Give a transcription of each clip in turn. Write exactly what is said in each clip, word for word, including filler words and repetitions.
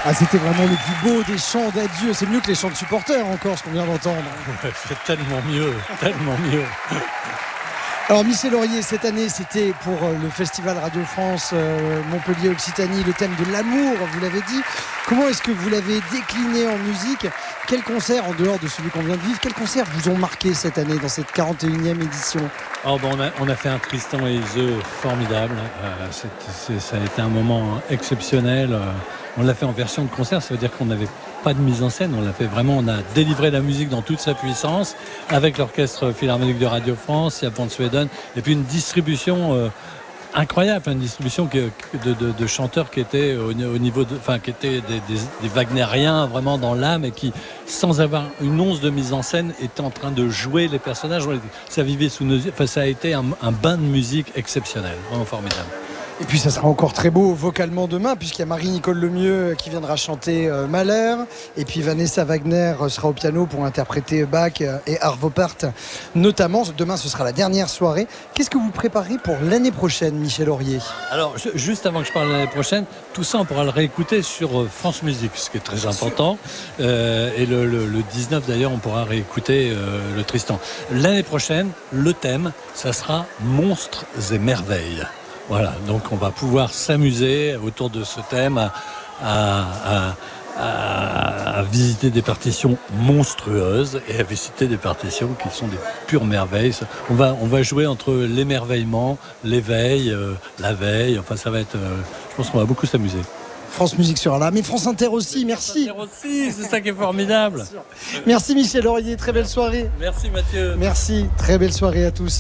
Ah, c'était vraiment le plus beau des chants d'adieu. C'est mieux que les chants de supporters encore, ce qu'on vient d'entendre. Ouais, c'est tellement mieux, tellement mieux. Alors Michel Laurier, cette année, c'était pour le Festival Radio France euh, Montpellier Occitanie, le thème de l'amour, vous l'avez dit. Comment est-ce que vous l'avez décliné en musique ? Quels concerts, en dehors de celui qu'on vient de vivre, quels concerts vous ont marqué cette année dans cette quarante et unième édition ? Oh, bon, on, a, on a fait un Tristan et Iseult formidable. Euh, c'est, c'est, ça a été un moment exceptionnel. Euh, on l'a fait en version de concert, ça veut dire qu'on n'avait pas de mise en scène. On l'a fait vraiment, on a délivré la musique dans toute sa puissance avec l'Orchestre Philharmonique de Radio France, Jaap van Zweden, et puis une distribution euh, incroyable, une distribution de, de, de chanteurs qui étaient au, au niveau de, enfin, qui étaient des, des, des wagnériens vraiment dans l'âme et qui, sans avoir une once de mise en scène, étaient en train de jouer les personnages. Ça vivait sous nos yeux. Enfin, ça a été un, un bain de musique exceptionnel, vraiment formidable. Et puis ça sera encore très beau vocalement demain, puisqu'il y a Marie-Nicole Lemieux qui viendra chanter euh, Mahler, et puis Vanessa Wagner sera au piano pour interpréter Bach et Arvo Pärt notamment. Demain ce sera la dernière soirée. Qu'est-ce que vous préparez pour l'année prochaine, Michel Laurier ? Alors juste avant que je parle de l'année prochaine, tout ça on pourra le réécouter sur France Musique, ce qui est très important, euh, et le, le, le dix-neuf d'ailleurs on pourra réécouter euh, le Tristan. L'année prochaine, le thème, ça sera Monstres et Merveilles. Voilà, donc on va pouvoir s'amuser autour de ce thème à, à, à, à visiter des partitions monstrueuses et à visiter des partitions qui sont des pures merveilles. On va, on va jouer entre l'émerveillement, l'éveil, euh, la veille, enfin ça va être... Euh, je pense qu'on va beaucoup s'amuser. France Musique sera là, mais France Inter aussi, merci. France Inter aussi, c'est ça qui est formidable. Merci Michel Laurier, très belle soirée. Merci Mathieu. Merci, très belle soirée à tous.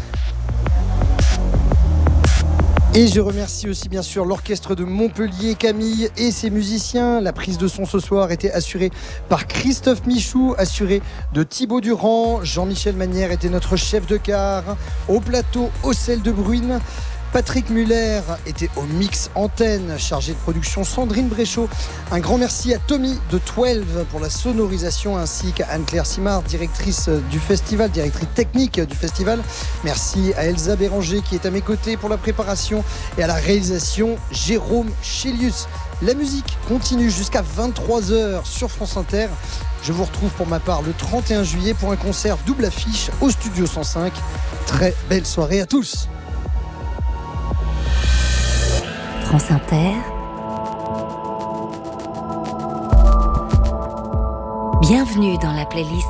Et je remercie aussi bien sûr l'orchestre de Montpellier, Camille et ses musiciens. La prise de son ce soir était assurée par Christophe Michou, assurée de Thibaut Durand. Jean-Michel Manière était notre chef de car. Au plateau, Ocel de Bruyne. Patrick Muller était au mix antenne, chargé de production Sandrine Bréchot. Un grand merci à Tommy de douze pour la sonorisation, ainsi qu'à Anne-Claire Simard, directrice du festival, directrice technique du festival. Merci à Elsa Béranger qui est à mes côtés pour la préparation, et à la réalisation Jérôme Chélius. La musique continue jusqu'à vingt-trois heures sur France Inter. Je vous retrouve pour ma part le trente et un juillet pour un concert double affiche au Studio cent cinq. Très belle soirée à tous. France Inter. Bienvenue dans la playlist